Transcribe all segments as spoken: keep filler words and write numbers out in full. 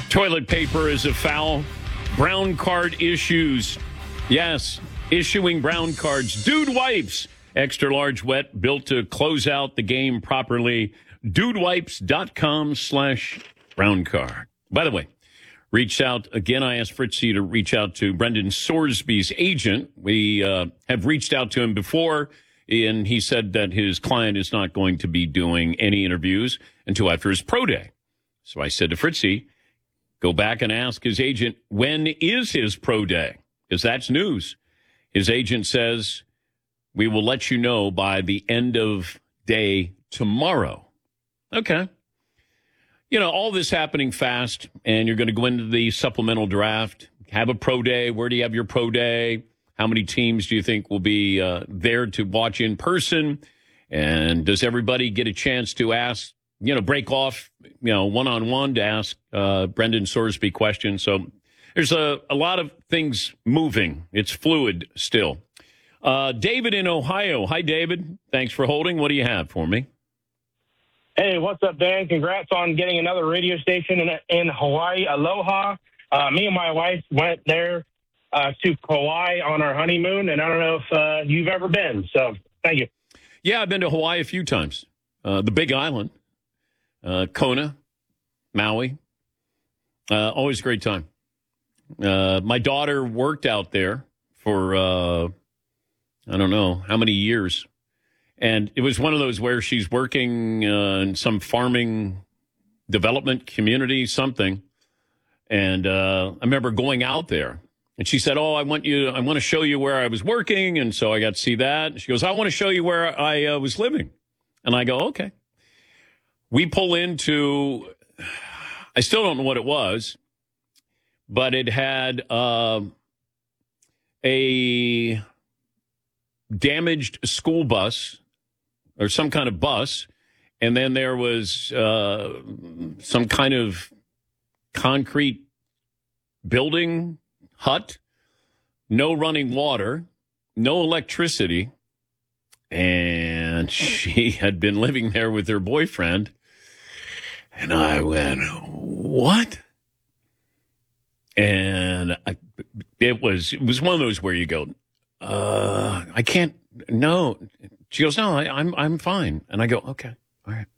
Toilet paper is a foul. Brown card issues. Yes, issuing brown cards. Dude Wipes. Extra large wet, built to close out the game properly. Dudewipes.com slash brown card. By the way, reached out again. I asked Fritzy to reach out to Brendan Sorsby's agent. We uh, have reached out to him before, and he said that his client is not going to be doing any interviews until after his pro day. So I said to Fritzy, go back and ask his agent, when is his pro day? Because that's news. His agent says, we will let you know by the end of day tomorrow. Okay. You know, all this happening fast, and you're going to go into the supplemental draft, have a pro day. Where do you have your pro day? How many teams do you think will be uh, there to watch in person? And does everybody get a chance to ask, you know, break off, you know, one-on-one to ask uh, Brendan Sorsby questions? So there's a, a lot of things moving. It's fluid still. Uh, David in Ohio. Hi, David. Thanks for holding. What do you have for me? Hey, what's up, Dan? Congrats on getting another radio station in, in Hawaii. Aloha. Uh, me and my wife went there uh, to Kauai on our honeymoon, and I don't know if uh, you've ever been. So thank you. Yeah, I've been to Hawaii a few times. Uh, the Big Island, uh, Kona, Maui. Uh, always a great time. Uh, my daughter worked out there for, uh, I don't know how many years. And it was one of those where she's working uh, in some farming development community, something. And uh, I remember going out there, and she said, "Oh, I want you. I want to show you where I was working." And so I got to see that. And she goes, "I want to show you where I uh, was living." And I go, "Okay." We pull into. I still don't know what it was, but it had uh, a damaged school bus. Or some kind of bus, and then there was uh, some kind of concrete building, hut, no running water, no electricity, and she had been living there with her boyfriend. And I went, what? And I, it was it was one of those where you go, uh, I can't, no. She goes, no, I, I'm I'm fine. And I go, okay, all right.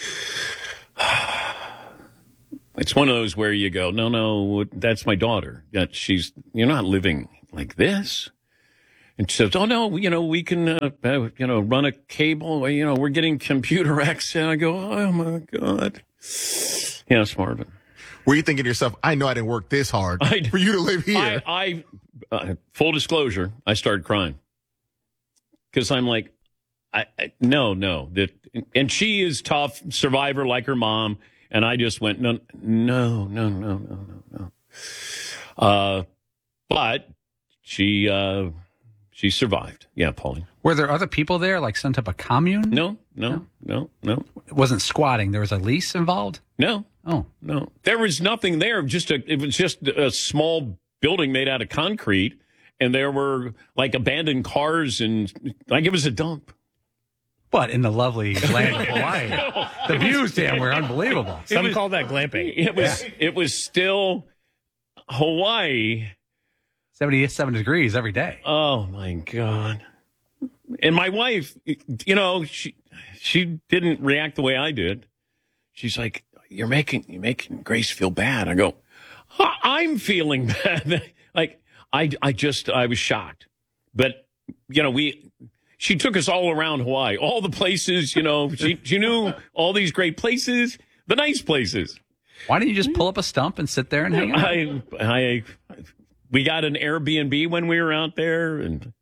It's one of those where you go, no, no, that's my daughter. That she's, you're not living like this. And she says, oh, no, you know, we can, uh, uh, you know, run a cable. You know, we're getting computer access. And I go, oh, my God. Yeah, smart. Were you thinking to yourself, I know I didn't work this hard I, for you to live here? I, I uh, full disclosure, I started crying. Because I'm like, I, I, no, no. That, and she is tough, survivor like her mom. And I just went, no, no, no, no, no, no, no. Uh, but she uh, she survived. Yeah, Pauline. Were there other people there, like some type of commune? No, no, no, no. no. It wasn't squatting. There was a lease involved? No. Oh. No. There was nothing there. Just a, it was just a small building made out of concrete. And there were, like, abandoned cars and, like, it was a dump. But in the lovely land of Hawaii, no, the views, Dan, were unbelievable. Some was, call that glamping. It was, yeah. It was still Hawaii. seventy-seven degrees every day. Oh, my God. And my wife, you know, she she didn't react the way I did. She's like, you're making, you're making Grace feel bad. I go, I'm feeling bad. Like, I, I just, I was shocked. But, you know, we, she took us all around Hawaii, all the places, you know, she, she knew all these great places, the nice places. Why didn't you just pull up a stump and sit there and hang out? I, I, we got an Airbnb when we were out there, and,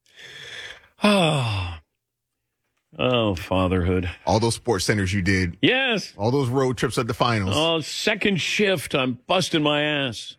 oh, oh, fatherhood. All those sports centers you did. Yes. All those road trips at the finals. Oh, second shift, I'm busting my ass.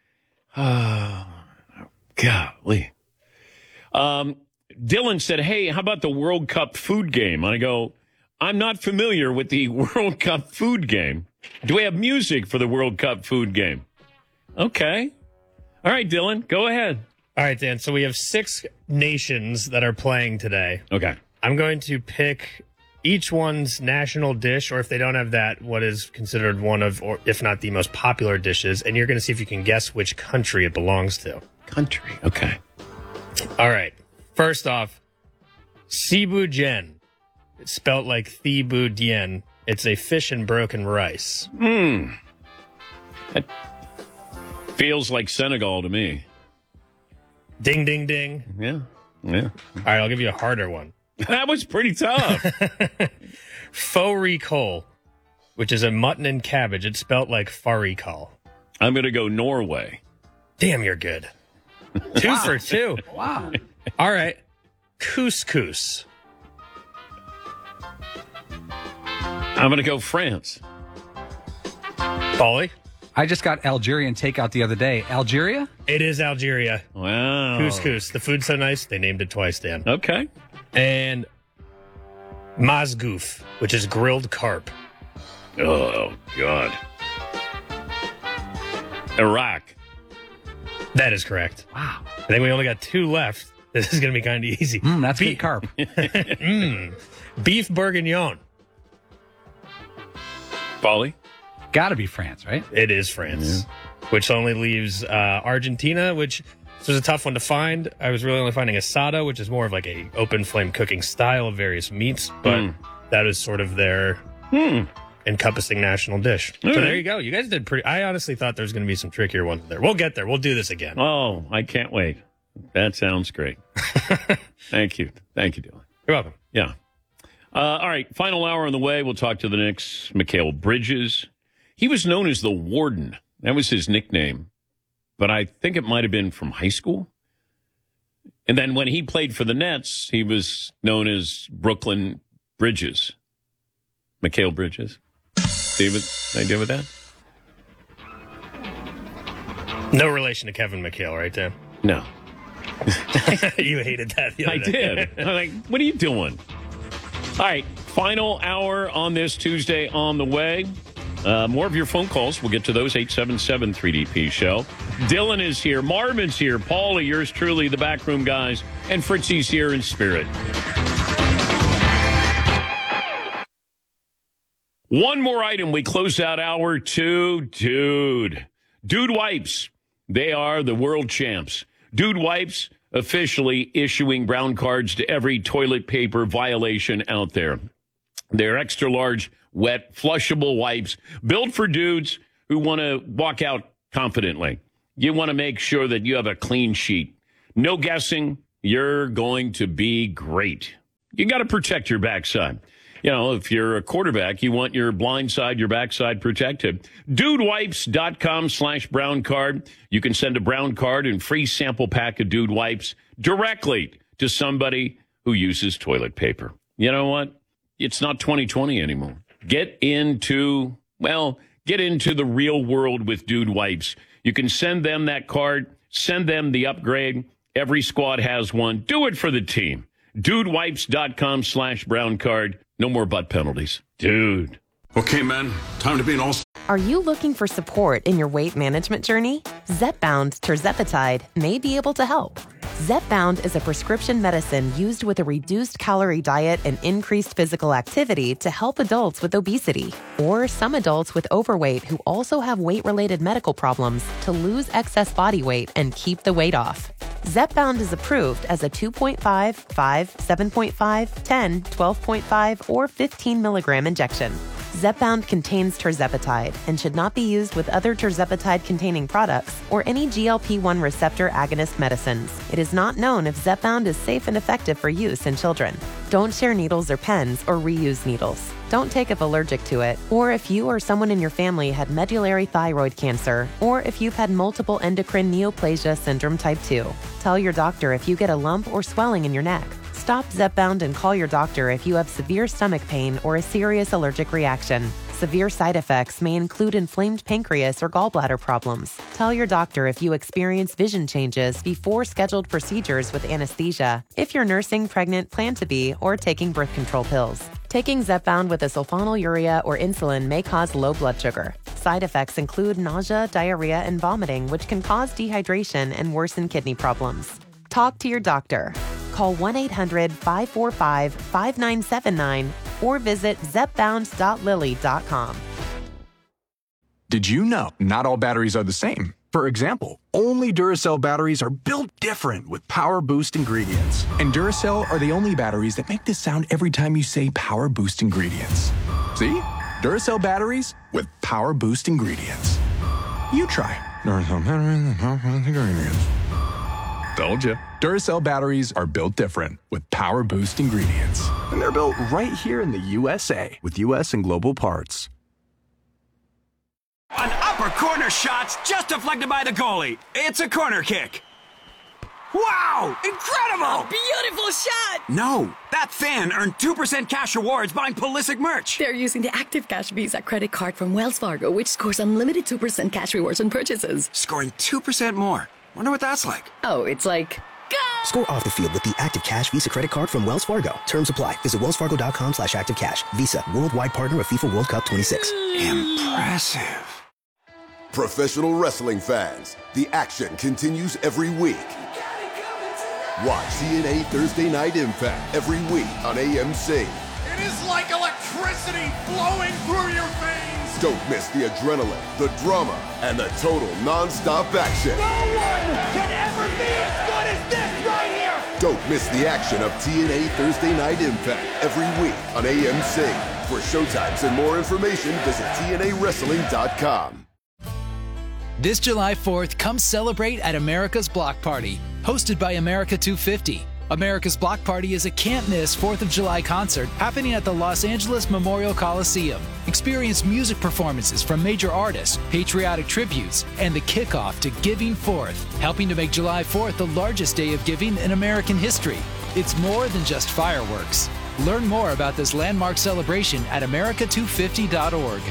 Oh. Golly. Um, Dylan said, hey, how about the World Cup food game? And I go, I'm not familiar with the World Cup food game. Do we have music for the World Cup food game? Okay. All right, Dylan, go ahead. All right, Dan. So we have six nations that are playing today. Okay. I'm going to pick each one's national dish, or if they don't have that, what is considered one of, or if not the most popular dishes, and you're going to see if you can guess which country it belongs to. Country. Okay. All right. First off, Cebu Gen. It's spelt like Thibu Dien. It's a fish and broken rice. Hmm. That feels like Senegal to me. Ding, ding, ding. Yeah. Yeah. All right, I'll give you a harder one. That was pretty tough. Faux ricole, which is a mutton and cabbage. It's spelt like farikal. I'm going to go Norway. Damn, you're good. Two Wow. for two. Wow. All right. Couscous. I'm going to go France. Polly? I just got Algerian takeout the other day. Algeria? It is Algeria. Wow. Couscous. The food's so nice, they named it twice, Dan. Okay. And mazgoof, which is grilled carp. Oh, God. Iraq. That is correct. Wow. I think we only got two left. This is going to be kind of easy. Mm, that's Be- good carp. mm. Beef bourguignon. Polly? Got to be France, right? It is France, which only leaves uh, Argentina, which this was a tough one to find. I was really only finding asada, which is more of like a open flame cooking style of various meats, but Mm. that is sort of their Hmm. encompassing national dish. All so right. there you go. You guys did pretty. I honestly thought there was going to be some trickier ones there. We'll get there. We'll do this again. Oh, I can't wait. That sounds great. Thank you. Thank you, Dylan. You're welcome. Yeah. Uh, all right. Final hour on the way. We'll talk to the Knicks. Mikal Bridges. He was known as the Warden. That was his nickname. But I think it might have been from high school. And then when he played for the Nets, he was known as Brooklyn Bridges. Mikal Bridges. David, idea with that? No relation to Kevin McHale, right, Dan? No. You hated that the other I day. did. I'm like, what are you doing? All right, final hour on this Tuesday on the way. Uh, more of your phone calls. We'll get to those. eight seven seven three D P show. Dylan is here. Marvin's here. Paulie, yours truly, the backroom guys. And Fritzy's here in spirit. One more item. We close out hour two. Dude. Dude Wipes. They are the world champs. Dude Wipes officially issuing brown cards to every toilet paper violation out there. They're extra large, wet, flushable wipes built for dudes who want to walk out confidently. You want to make sure that you have a clean sheet. No guessing. You're going to be great. You got to protect your backside. You know, if you're a quarterback, you want your blind side, your backside protected. Dudewipes.com slash brown card. You can send a brown card and free sample pack of Dude Wipes directly to somebody who uses toilet paper. You know what? It's not twenty twenty anymore. Get into, well, get into the real world with Dude Wipes. You can send them that card, send them the upgrade. Every squad has one. Do it for the team. Dudewipes.com slash brown card. No more butt penalties. Dude. Okay, man, time to be an all. Are you looking for support in your weight management journey? Zepbound Tirzepatide may be able to help. Zepbound is a prescription medicine used with a reduced calorie diet and increased physical activity to help adults with obesity or some adults with overweight who also have weight-related medical problems to lose excess body weight and keep the weight off. Zepbound is approved as a two point five, five, seven point five, ten, twelve point five, or fifteen milligram injection. Zepbound contains tirzepatide and should not be used with other tirzepatide-containing products or any G L P one receptor agonist medicines. It is not known if Zepbound is safe and effective for use in children. Don't share needles or pens or reuse needles. Don't take if allergic to it, or if you or someone in your family had medullary thyroid cancer, or if you've had multiple endocrine neoplasia syndrome type two. Tell your doctor if you get a lump or swelling in your neck. Stop Zepbound and call your doctor if you have severe stomach pain or a serious allergic reaction. Severe side effects may include inflamed pancreas or gallbladder problems. Tell your doctor if you experience vision changes before scheduled procedures with anesthesia, if you're nursing, pregnant, plan to be, or taking birth control pills. Taking Zepbound with a sulfonylurea or insulin may cause low blood sugar. Side effects include nausea, diarrhea, and vomiting, which can cause dehydration and worsen kidney problems. Talk to your doctor. Call one eight hundred, five four five, five nine seven nine or visit zep bound dot lilly dot com. Did you know not all batteries are the same? For example, only Duracell batteries are built different with Power Boost ingredients. And Duracell are the only batteries that make this sound every time you say Power Boost ingredients. See? Duracell batteries with Power Boost ingredients. You try. Duracell batteries with Power Boost ingredients. Told you. Duracell batteries are built different with Power Boost ingredients. And they're built right here in the U S A with U S and global parts. An upper corner shot's just deflected by the goalie. It's a corner kick. Wow! Incredible! A beautiful shot! No, that fan earned two percent cash rewards buying Pulisic merch. They're using the Active Cash Visa credit card from Wells Fargo, which scores unlimited two percent cash rewards on purchases. Scoring two percent more. Wonder what that's like. Oh, it's like... Go! Score off the field with the Active Cash Visa credit card from Wells Fargo. Terms apply. Visit wellsfargo.com slash activecash. Visa, worldwide partner of FIFA World Cup twenty-six. Impressive. Professional wrestling fans, the action continues every week. Watch T N A Thursday Night Impact every week on A M C. It is like electricity flowing through your veins. Don't miss the adrenaline, the drama, and the total non-stop action. No one can ever be as good as this right here. Don't miss the action of T N A Thursday Night Impact every week on A M C. For showtimes and more information, visit T N A wrestling dot com. This July fourth, come celebrate at America's Block Party, hosted by America two fifty. America's Block Party is a can't-miss fourth of July concert happening at the Los Angeles Memorial Coliseum. Experience music performances from major artists, patriotic tributes, and the kickoff to Giving Fourth, helping to make July fourth the largest day of giving in American history. It's more than just fireworks. Learn more about this landmark celebration at america two fifty dot org.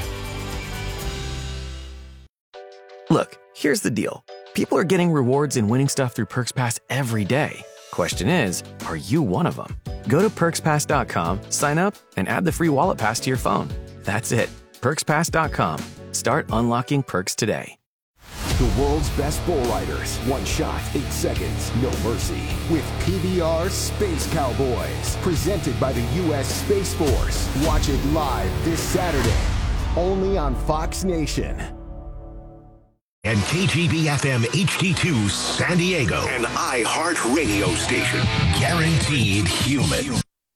Look, here's the deal. People are getting rewards and winning stuff through Perks Pass every day. Question is, are you one of them? Go to perks pass dot com, sign up, and add the free wallet pass to your phone. That's it. perks pass dot com. Start unlocking perks today. The world's best bull riders. One shot, eight seconds, no mercy. With P B R Space Cowboys. Presented by the U S Space Force. Watch it live this Saturday. Only on Fox Nation. And K T B F M H D two San Diego. An iHeart radio station. Guaranteed human.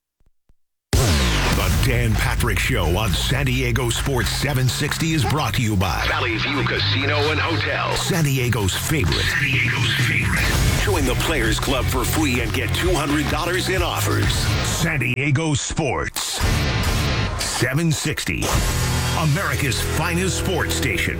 The Dan Patrick Show on San Diego Sports seven sixty is brought to you by Valley View Casino and Hotel. San Diego's favorite. San Diego's favorite. Join the Players Club for free and get two hundred dollars in offers. San Diego Sports. seven sixty. America's finest sports station.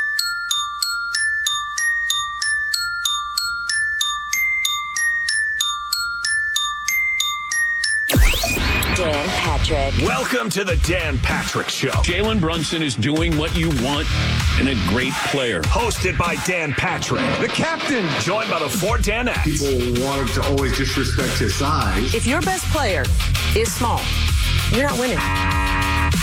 Dan Patrick. Welcome to the Dan Patrick Show. Jalen Brunson is doing what you want and a great player. Hosted by Dan Patrick, the captain, joined by the four Danettes. People wanted to always disrespect his size. If your best player is small, you're not winning.